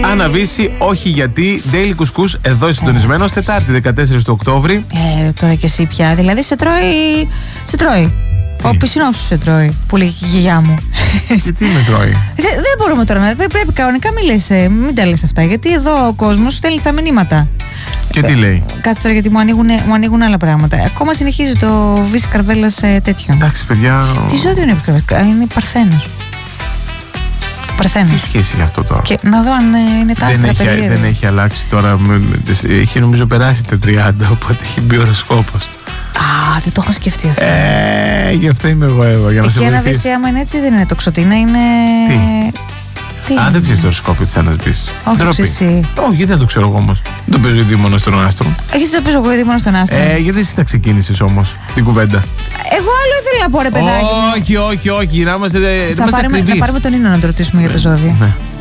Άννα Βύση, όχι γιατί. Daily Couscous εδώ συντονισμένος, Τετάρτη 14 του Οκτώβρη. Τώρα και εσύ πια. Δηλαδή σε τρώει. Σε τρώει. Ο πισινός σου σε τρώει, που λέει και η γιαγιά μου. Τι με τρώει? Δεν μπορούμε τώρα να. Πρέπει κανονικά μην τα λες αυτά. Γιατί εδώ ο κόσμος στέλνει τα μηνύματα. Και τι λέει? Κάτσε τώρα, γιατί μου ανοίγουν άλλα πράγματα. Ακόμα συνεχίζει το Βύση Καρβέλας τέτοιο. Εντάξει, παιδιά. Τι ζώδιο είναι είναι Παρθένος. Τι σχέση έχει αυτό τώρα? Και να δω αν είναι τα άστρα περίεργα. Δεν έχει αλλάξει τώρα. Έχει νομίζω περάσει τα 30, οπότε έχει μπει οροσκόπος. Δεν το έχω σκεφτεί αυτό. Γι' αυτό είμαι εγώ εδώ, για να σε βοηθήσω. Και ένα Βύση, άμα είναι έτσι, δεν είναι τοξοτίνα, είναι. Τι? Δεν ξέρεις το οροσκόπιο της Άννας Βύσης. Όχι, εσύ. Όχι, γιατί δεν το ξέρω εγώ όμως. Δεν το παίζω δίμονο στον άστρο. Γιατί το παίζω εγώ δίμονο στον άστρο? Γιατί εσύ τα ξεκίνησες όμως την κουβέντα. Εγώ άλλο ήθελα να πω, ρε παιδάκι. Όχι, γυρνάμαστε. Θα πάρουμε τον Ίνο να το ρωτήσουμε για τα ζώδια. Ναι.